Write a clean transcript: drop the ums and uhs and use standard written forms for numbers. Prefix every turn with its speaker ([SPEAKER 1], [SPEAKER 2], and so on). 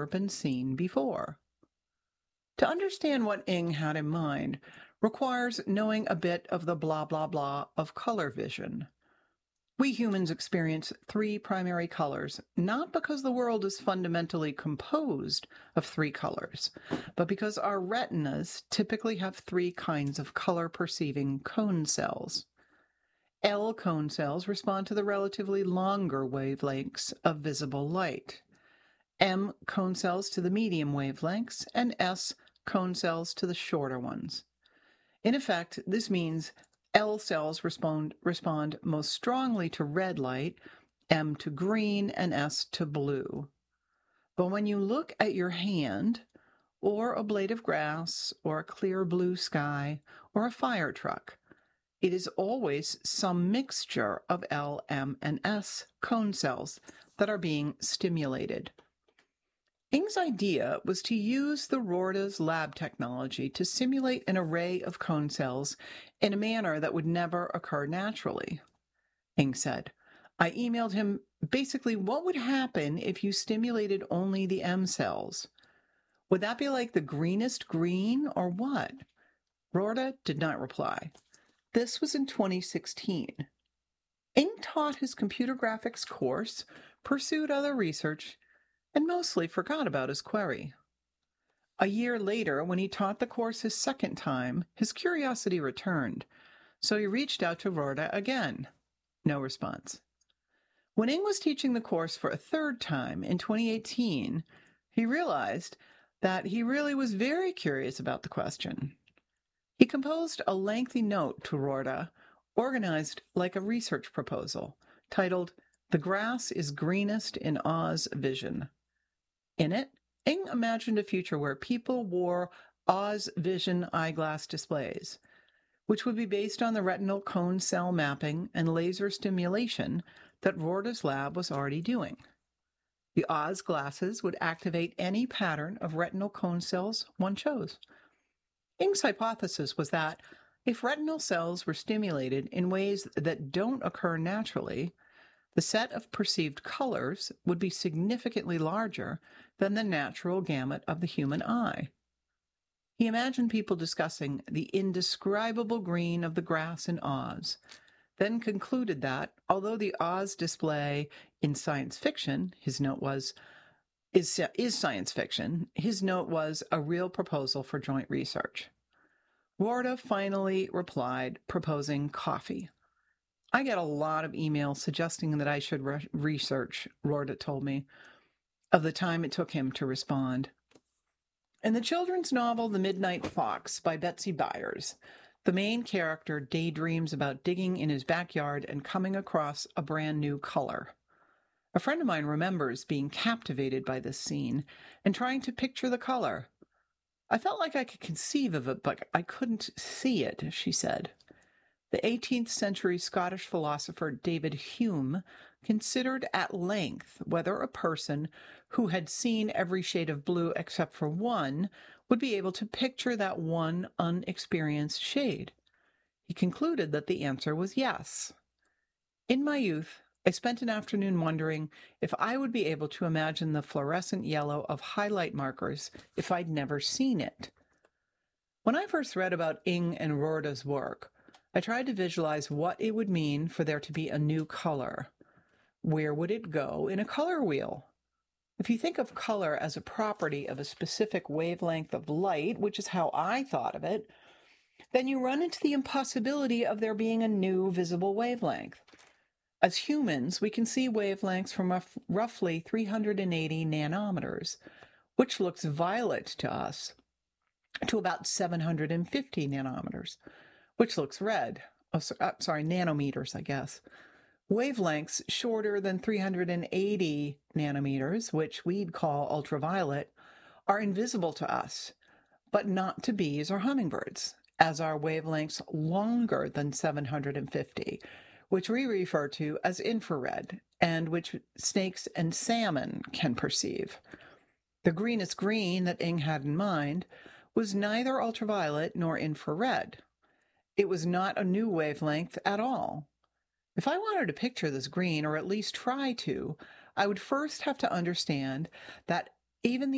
[SPEAKER 1] been seen before. To understand what Ng had in mind requires knowing a bit of the blah, blah, blah of color vision. We humans experience three primary colors, not because the world is fundamentally composed of three colors, but because our retinas typically have three kinds of color-perceiving cone cells. L cone cells respond to the relatively longer wavelengths of visible light, M cone cells to the medium wavelengths, and S cone cells to the shorter ones. In effect, this means L cells respond most strongly to red light, M to green, and S to blue. But when you look at your hand, or a blade of grass, or a clear blue sky, or a fire truck, it is always some mixture of L, M, and S cone cells that are being stimulated. Ng's idea was to use the Rorda's lab technology to simulate an array of cone cells in a manner that would never occur naturally. Ng said, I emailed him basically what would happen if you stimulated only the M cells. Would that be like the greenest green or what? Rorda did not reply. This was in 2016. Ng taught his computer graphics course, pursued other research, and mostly forgot about his query. A year later, when he taught the course his second time, his curiosity returned, so he reached out to Rorda again. No response. When Ng was teaching the course for a third time in 2018, he realized that he really was very curious about the question. He composed a lengthy note to Rorda, organized like a research proposal, titled, The Grass is Greenest in Oz Vision. In it, Ng imagined a future where people wore Oz Vision eyeglass displays, which would be based on the retinal cone cell mapping and laser stimulation that Rorda's lab was already doing. The Oz glasses would activate any pattern of retinal cone cells one chose. Ng's hypothesis was that if retinal cells were stimulated in ways that don't occur naturally, the set of perceived colors would be significantly larger than the natural gamut of the human eye. He imagined people discussing the indescribable green of the grass in Oz, then concluded that, although the Oz display in science fiction, his note was, is science fiction, his note was a real proposal for joint research. Rorda finally replied, proposing coffee. I get a lot of emails suggesting that I should research, Rorda told me, of the time it took him to respond. In the children's novel The Midnight Fox by Betsy Byers, the main character daydreams about digging in his backyard and coming across a brand new color. A friend of mine remembers being captivated by this scene and trying to picture the color. I felt like I could conceive of it, but I couldn't see it, she said. The 18th century Scottish philosopher David Hume considered at length whether a person who had seen every shade of blue except for one would be able to picture that one unexperienced shade. He concluded that the answer was yes. In my youth, I spent an afternoon wondering if I would be able to imagine the fluorescent yellow of highlight markers if I'd never seen it. When I first read about Ng and Rorda's work, I tried to visualize what it would mean for there to be a new color. Where would it go in a color wheel? If you think of color as a property of a specific wavelength of light, which is how I thought of it, then you run into the impossibility of there being a new visible wavelength. As humans, we can see wavelengths from roughly 380 nanometers, which looks violet to us, to about 750 nanometers, which looks red. Nanometers, I guess. Wavelengths shorter than 380 nanometers, which we'd call ultraviolet, are invisible to us, but not to bees or hummingbirds, as are wavelengths longer than 750, which we refer to as infrared, and which snakes and salmon can perceive. The greenest green that Ng had in mind was neither ultraviolet nor infrared. It was not a new wavelength at all. If I wanted to picture this green, or at least try to, I would first have to understand that even the